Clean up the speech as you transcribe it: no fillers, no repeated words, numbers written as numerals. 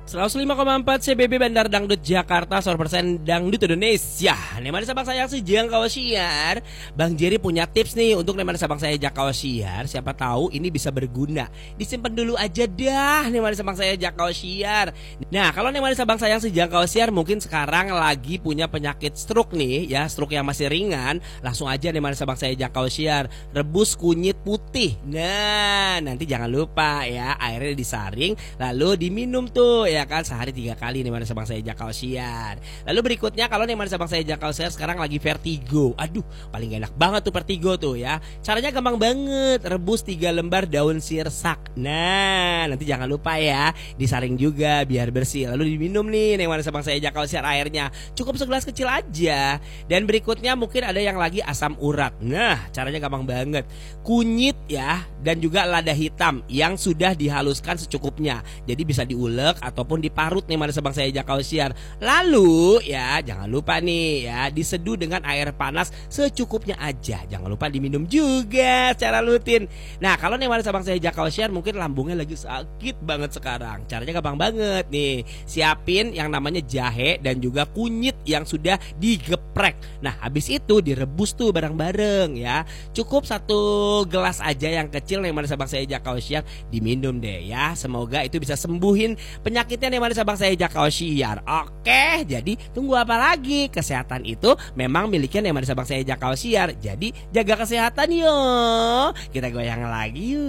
105,4 CBB Bandar Dangdut Jakarta, 100% Dangdut Indonesia. Nemani sabang saya sejang kau siar, Bang Jerry punya tips nih untuk nemani sabang saya jakau siar. Siapa tahu ini bisa berguna. Disimpan dulu aja dah nemani sabang saya jakau siar. Nah, kalau nemani sabang saya sejang kau siar mungkin sekarang lagi punya penyakit stroke nih ya, stroke yang masih ringan, langsung aja nemani sabang saya jakau siar, rebus kunyit putih. Nah, nanti jangan lupa ya, airnya disaring lalu diminum tuh ya kan, sehari 3 kali nih mana sabang saya jakau siar. Lalu berikutnya kalau nih mana sabang saya jakau siar sekarang lagi vertigo. Aduh, paling gak enak banget tuh vertigo tuh ya. Caranya gampang banget, rebus 3 lembar daun sirsak. Nah, nanti jangan lupa ya, disaring juga biar bersih. Lalu diminum nih mana sabang saya jakau siar airnya. Cukup segelas kecil aja. Dan berikutnya mungkin ada yang lagi asam urat. Nah, caranya gampang banget. Kunyit ya, dan juga lada hitam yang sudah dihaluskan secukupnya. Jadi bisa diulek ataupun diparut nih mana sabang saya jakau siar. Lalu ya jangan lupa nih ya, diseduh dengan air panas secukupnya aja. Jangan lupa diminum juga secara rutin. Nah, kalau nih mana sabang saya jakau siar mungkin lambungnya lagi sakit banget sekarang. Caranya gampang banget nih. Siapin yang namanya jahe dan juga kunyit yang sudah digeprek. Nah, habis itu direbus tuh bareng-bareng ya. Cukup 1 gelas aja yang kecil nih mana sabang saya jakau siar, diminum deh ya. Semoga itu bisa sembuhin penyakitnya nih mana sabang saya jakau siar. Oke, jadi tunggu apa lagi? Kesehatan itu memang miliknya nih mana sabang saya jakau siar. Jadi jaga kesehatan yo. Kita goyang lagi yuk.